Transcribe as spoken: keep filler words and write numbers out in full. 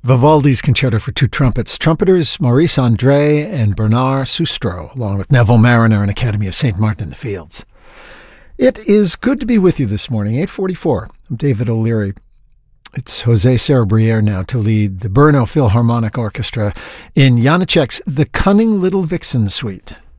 Vivaldi's Concerto for Two Trumpets. Trumpeters Maurice Andre and Bernard Sustro, along with Neville Mariner and Academy of Saint Martin in the Fields. It is good to be with you this morning, eight forty-four. I'm David O'Leary. It's Jose Sarabriere now to lead the Brno Philharmonic Orchestra in Janacek's The Cunning Little Vixen Suite.